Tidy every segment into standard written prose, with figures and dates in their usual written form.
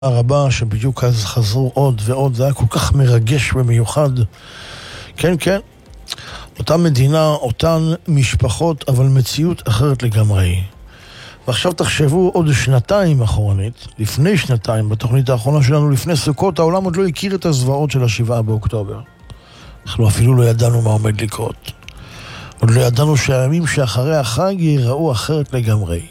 הרבה שבדיוק אז חזרו עוד ועוד, זה היה כל כך מרגש ומיוחד. כן, כן, אותה מדינה, אותן משפחות, אבל מציאות אחרת לגמרי. ועכשיו תחשבו עוד שנתיים אחרונית, לפני שנתיים, בתוכנית האחרונה שלנו, לפני סוכות, העולם עוד לא הכיר את הזוועות של 7 באוקטובר. אנחנו אפילו לא ידענו מה עומד לקרות. עוד לא ידענו שהימים שאחרי החג ייראו אחרת לגמרי.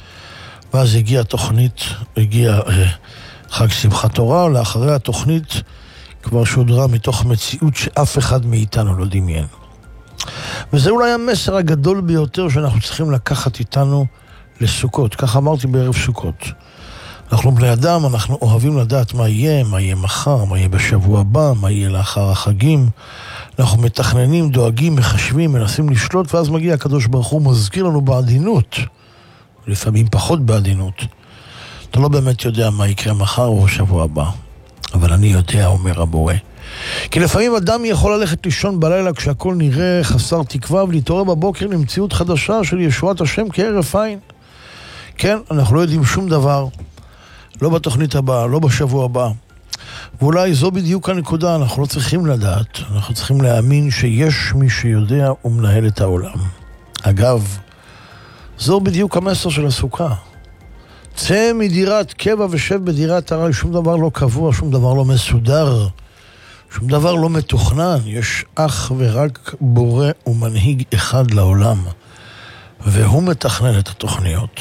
ואז הגיעה תוכנית, הגיע חג שמחת תורה, לאחרי התוכנית כבר שודרה מתוך מציאות שאף אחד מאיתנו לא דמיין. וזה אולי המסר הגדול ביותר שאנחנו צריכים לקחת איתנו לסוכות. כך אמרתי בערב סוכות. אנחנו בני אדם, אנחנו אוהבים לדעת מה יהיה מחר, מה יהיה בשבוע הבא, מה יהיה לאחר החגים. אנחנו מתכננים, דואגים, מחשבים, מנסים לשלוט, ואז מגיע הקדוש ברוך הוא, מזכיר לנו בעדינות, לפעמים פחות בעדינות. אתה לא באמת יודע מה יקרה מחר או בשבוע הבא, אבל אני יודע, אומר הבורא. כי לפעמים אדם יכול ללכת לישון בלילה כשהכל נראה חסר תקווה, ולהתעורר בבוקר למציאות חדשה של ישועת השם כהרף עין. כן, אנחנו לא יודעים שום דבר, לא בתוכנית הבאה, לא בשבוע הבא. ואולי זו בדיוק הנקודה, אנחנו לא צריכים לדעת, אנחנו צריכים להאמין שיש מי שיודע ומנהל את העולם. אגב, זו בדיוק המסר של הסוכה. צא מדירת קבע ושב בדירת ארעי, שום דבר לא קבוע, שום דבר לא מסודר, שום דבר לא מתוכנן. יש אך ורק בורא ומנהיג אחד לעולם, והוא מתכנן את התוכניות.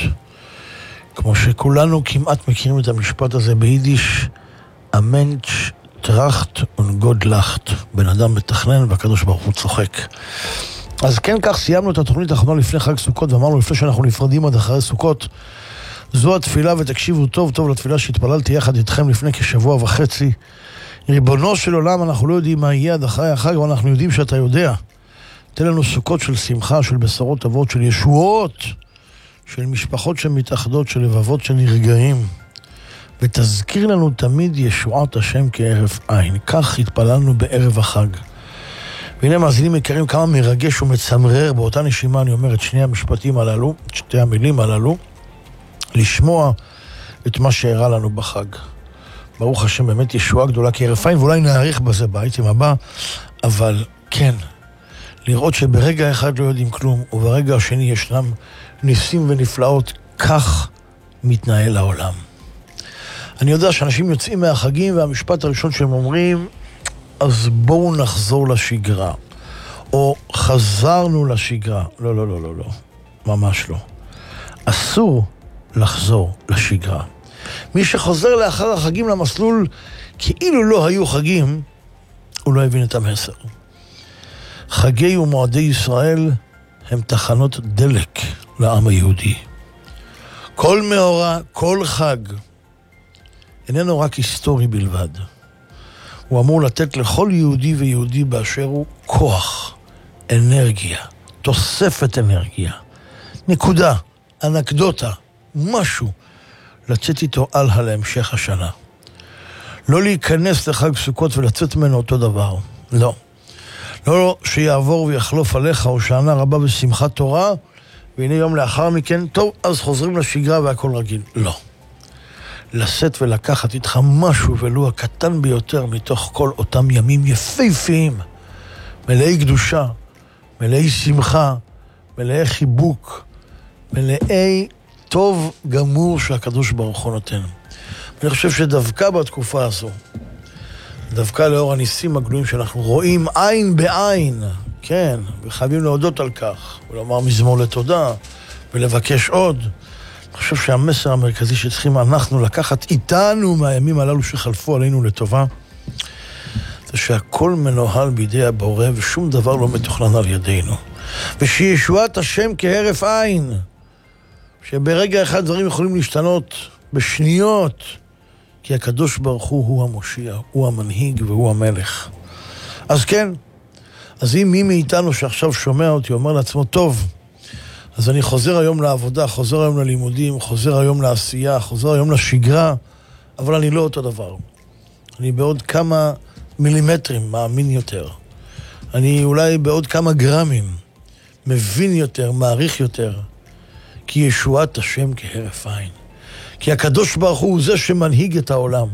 כמו שכולנו כמעט מכירים את המשפט הזה ביידיש, המנץ' טראכט ונגוד לחט. בן אדם מתכנן והקדוש ברוך הוא צוחק. אז כן, כך סיימנו את התוכנית האחרונה לפני חג סוכות, ואמרנו לפני שאנחנו נפרדים עד אחרי סוכות, זו התפילה, ותקשיבו טוב טוב לתפילה שהתפללתי יחד איתכם לפני כשבוע וחצי. ריבונו של עולם, אנחנו לא יודעים מה יהיה עד אחרי החג, אבל אנחנו יודעים שאתה יודע. תן לנו סוכות של שמחה, של בשורות טובות, של ישועות, של משפחות שמתאחדות, של לבבות שנרגעים. ותזכיר לנו תמיד ישועת השם כהרף עין. כך התפללנו בערב החג. והנה מאזינים יקרים, כמה מרגש ומצמרר. באותה נשימה אני אומר את שני המשפטים הללו, את שתי המילים הללו, לשמוע את מה שהראה לנו בחג. ברוך השם, באמת ישועה גדולה כהרף עין, ואולי נאריך בזה באייטם הבא, אבל כן, לראות שברגע אחד לא יודעים כלום, וברגע השני ישנם ניסים ונפלאות, כך מתנהל העולם. אני יודע שאנשים יוצאים מהחגים, והמשפט הראשון שהם אומרים, אז בואו נחזור לשגרה, או חזרנו לשגרה. לא, לא, לא, לא, לא, ממש לא. אסור לחזור לשגרה. מי שחוזר לאחר החגים למסלול כאילו לא היו חגים, הוא לא הבין את המסר. חגי ומועדי ישראל הם תחנות דלק לעם היהודי. כל מאורע, כל חג, איננו רק היסטורי בלבד. הוא אמור לתת לכל יהודי ויהודי באשר הוא כוח, אנרגיה, תוספת אנרגיה, נקודה, אנקדוטה, משהו, לצאת איתו הלאה להמשך השנה. לא להיכנס לחג סוכות ולצאת ממנו אותו דבר. לא. לא שיעבור ויחלוף עליך או שענה רבה בשמחת תורה, והנה יום לאחר מכן, טוב, אז חוזרים לשגרה והכל רגיל. לא. לשאת ולקחת איתך משהו ולו הקטן ביותר מתוך כל אותם ימים יפהפיים, מלאי קדושה, מלאי שמחה, מלאי חיבוק, מלאי טוב גמור שהקדוש ברוך הוא נותן. אני חושב שדווקא בתקופה הזו, דווקא לאור הניסים הגלויים שאנחנו רואים עין בעין, כן, וחייבים להודות על כך, ולומר מזמור לתודה, ולבקש עוד. אני חושב שהמסר המרכזי שצריכים אנחנו לקחת איתנו מהימים הללו שחלפו עלינו לטובה, זה שהכל מנוהל בידי הבורא ושום דבר לא מתוכנן על ידינו. ושישועת השם כהרף עין, שברגע אחד דברים יכולים להשתנות בשניות, כי הקדוש ברוך הוא המושיע, הוא המנהיג והוא המלך. אז כן, אז אם מי מאיתנו שעכשיו שומע אותי אומר לעצמו, טוב, אז אני חוזר היום לעבודה, חוזר היום ללימודים, חוזר היום לעשייה, חוזר היום לשגרה, אבל אני לא אותו דבר. אני בעוד כמה מילימטרים מאמין יותר. אני אולי בעוד כמה גרמים מבין יותר, מעריך יותר, כי ישועת השם כהרף עין. כי הקדוש ברוך הוא זה שמנהיג את העולם.